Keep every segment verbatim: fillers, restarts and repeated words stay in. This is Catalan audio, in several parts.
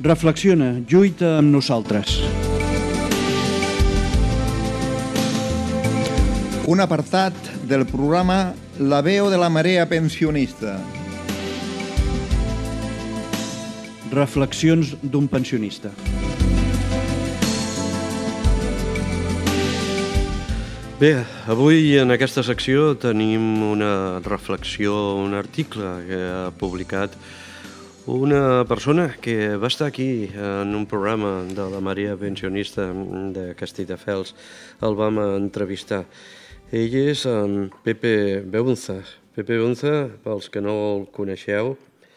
Reflexiona, lluita amb nosaltres. Un apartat del programa La veu de la marea pensionista. Reflexions d'un pensionista. Bé, avui en aquesta secció tenim una reflexió, un article que ha publicat una persona que va estar aquí en un programa de la Marea Pensionista de Castelldefels. El vam entrevistar. Ell és en Pepe Beunza. Pepe Beunza, pels que no el coneixeu,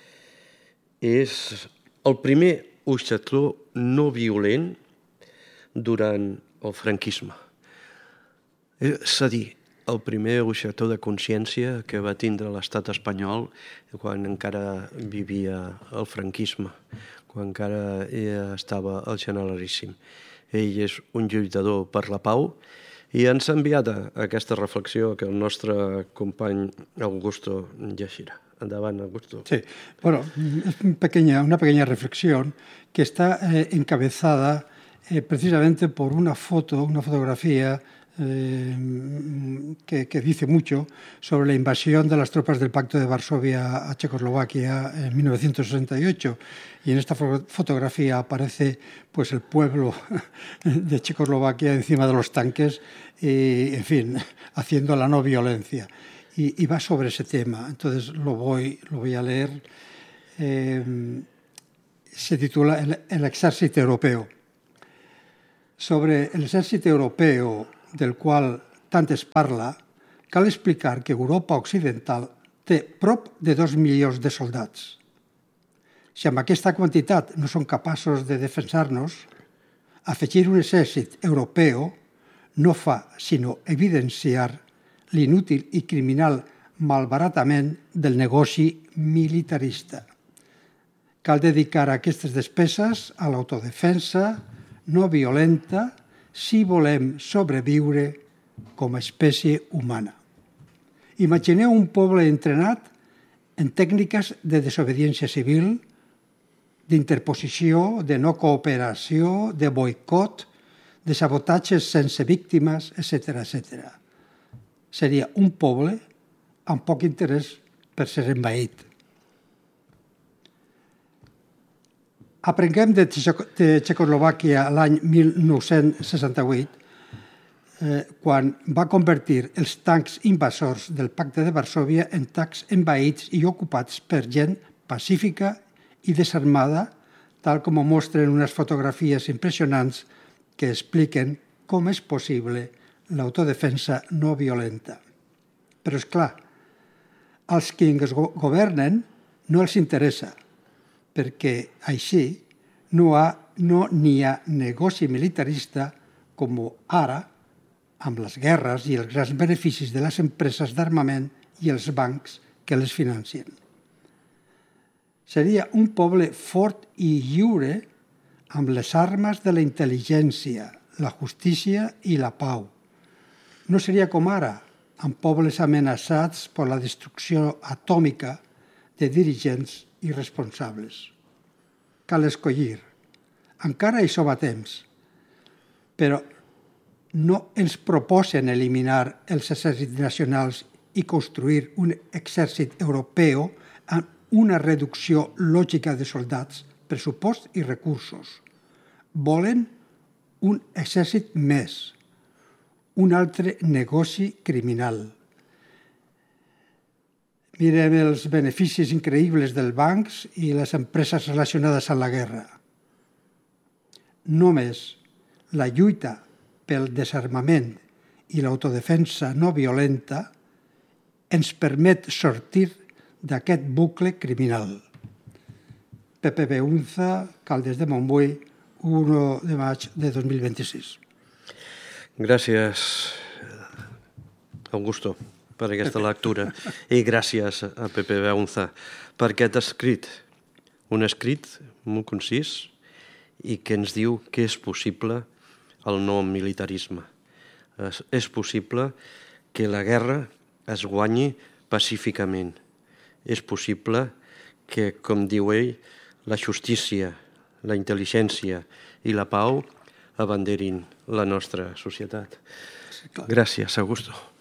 és el primer uixator no violent durant el franquisme. És a dir, el primer uixator de consciència que va tindre l'estat espanyol quan encara vivia el franquisme, quan encara estava al Generalíssim. Ell és un lluitador per la pau i ens ha enviat aquesta reflexió que el nostre company Augusto llegirà. Endavant, Augusto. Sí, bueno, es una pequeña, una pequeña reflexión que está eh, encabezada eh, precisamente por una foto, una fotografía Eh, que, que dice mucho sobre la invasión de las tropas del Pacto de Varsovia a Checoslovaquia en mil novecientos sesenta y ocho. Y en esta fo- fotografía aparece pues, el pueblo de Checoslovaquia encima de los tanques y, en fin, haciendo la no violencia. Y, y va sobre ese tema. Entonces lo voy, lo voy a leer. Eh, se titula El, el Ejército Europeo. Sobre el ejército europeo del qual tant es parla, cal explicar que Europa Occidental té prop de dos milions de soldats. Si amb aquesta quantitat no són capaços de defensar-nos, afegir un exèrcit europeu no fa sinó evidenciar l'inútil i criminal malbaratament del negoci militarista. Cal dedicar aquestes despeses a l'autodefensa no violenta si volem sobreviure com a espècie humana. Imagineu un poble entrenat en tècniques de desobediència civil, d'interposició, de no cooperació, de boicot, de sabotatges sense víctimes, etcètera, etcètera. Seria un poble amb poc interès per ser envaït. Aprenguem de Txecoslovàquia l'any mil nou-cents seixanta-vuit, eh, quan va convertir els tancs invasors del Pacte de Varsovia en tancs envaïts i ocupats per gent pacífica i desarmada, tal com ho mostren unes fotografies impressionants que expliquen com és possible l'autodefensa no violenta. Però, és clar, als qui ens governen no els interessa, perquè així no, ha, no n'hi ha negoci militarista com ara amb les guerres i els grans beneficis de les empreses d'armament i els bancs que les financien. Seria un poble fort i lliure amb les armes de la intel·ligència, la justícia i la pau. No seria com ara, amb pobles amenaçats per la destrucció atòmica de dirigents irresponsables. Cal escollir. Encara hi som a temps, però no ens proposen eliminar els exèrcits nacionals i construir un exèrcit europeu amb una reducció lògica de soldats, pressupost i recursos. Volen un exèrcit més, un altre negoci criminal. Mirem els beneficis increïbles dels bancs i les empreses relacionades amb la guerra. Només la lluita pel desarmament i l'autodefensa no violenta ens permet sortir d'aquest bucle criminal. Pepe Beunza, Caldes de Montbui, u de maig de dos mil vint-i-sis. Gràcies, Augusto, per aquesta lectura. I gràcies a Pepe Beunza per aquest escrit. Un escrit molt concís i que ens diu que és possible el no militarisme. És possible que la guerra es guanyi pacíficament. És possible que, com diu ell, la justícia, la intel·ligència i la pau abanderin la nostra societat. Gràcies, Augusto.